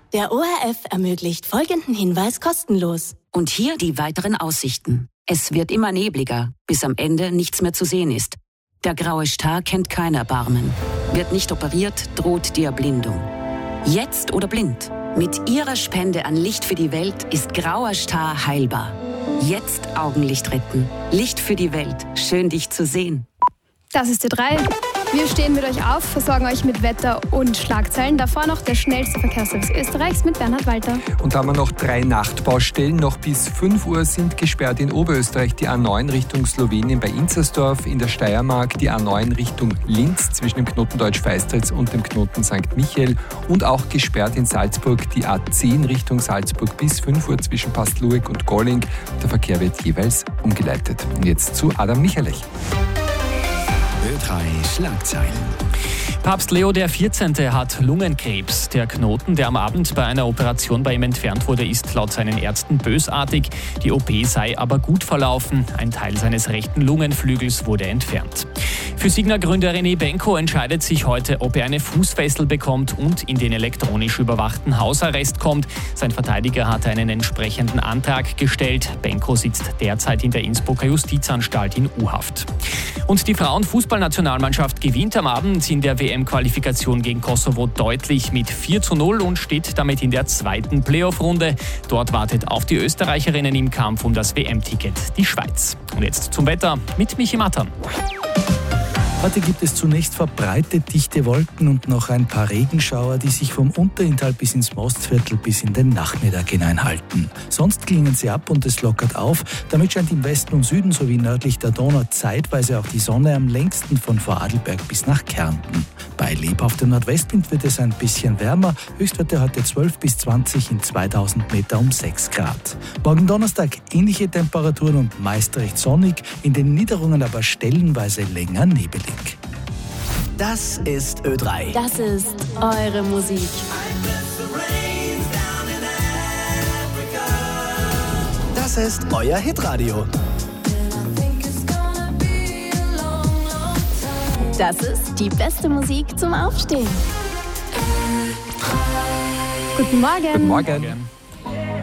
Der ORF ermöglicht folgenden Hinweis kostenlos. Und hier die weiteren Aussichten. Es wird immer nebliger, bis am Ende nichts mehr zu sehen ist. Der graue Star kennt kein Erbarmen. Wird nicht operiert, droht die Erblindung. Jetzt oder blind. Mit Ihrer Spende an Licht für die Welt ist grauer Star heilbar. Jetzt Augenlicht retten. Licht für die Welt. Schön, dich zu sehen. Das ist Ö3. Wir stehen mit euch auf, versorgen euch mit Wetter und Schlagzeilen. Davor noch der schnellste Verkehrsservice Österreichs mit Bernhard Walter. Und da haben wir noch 3 Nachtbaustellen. Noch bis 5 Uhr sind gesperrt in Oberösterreich die A9 Richtung Slowenien bei Inzersdorf, in der Steiermark die A9 Richtung Linz zwischen dem Knoten Deutsch-Feistritz und dem Knoten St. Michael und auch gesperrt in Salzburg die A10 Richtung Salzburg bis 5 Uhr zwischen Pastlueck und Golling. Der Verkehr wird jeweils umgeleitet. Und jetzt zu Adam Michalech. Ö3 Schlagzeilen. Papst Leo XIV. Hat Lungenkrebs. Der Knoten, der am Abend bei einer Operation bei ihm entfernt wurde, ist laut seinen Ärzten bösartig. Die OP sei aber gut verlaufen. Ein Teil seines rechten Lungenflügels wurde entfernt. Physigna-Gründer René Benko entscheidet sich heute, ob er eine Fußfessel bekommt und in den elektronisch überwachten Hausarrest kommt. Sein Verteidiger hatte einen entsprechenden Antrag gestellt. Benko sitzt derzeit in der Innsbrucker Justizanstalt in U-Haft. Und die Frauenfußballnationalmannschaft gewinnt am Abend in der WM-Qualifikation gegen Kosovo deutlich mit 4:0 und steht damit in der zweiten Playoff-Runde. Dort wartet auf die Österreicherinnen im Kampf um das WM-Ticket die Schweiz. Und jetzt zum Wetter mit Michi Mattern. Heute gibt es zunächst verbreitet dichte Wolken und noch ein paar Regenschauer, die sich vom Unterinntal bis ins Mostviertel bis in den Nachmittag hineinhalten. Sonst klingen sie ab und es lockert auf. Damit scheint im Westen und Süden sowie nördlich der Donau zeitweise auch die Sonne, am längsten von Vorarlberg bis nach Kärnten. Bei lebhaftem Nordwestwind wird es ein bisschen wärmer. Höchstwerte heute 12 bis 20 in 2000 Meter um 6 Grad. Morgen Donnerstag ähnliche Temperaturen und meist recht sonnig, in den Niederungen aber stellenweise länger nebelig. Das ist Ö3. Das ist eure Musik. Das ist euer Hitradio. Das ist die beste Musik zum Aufstehen. Guten Morgen. Guten Morgen.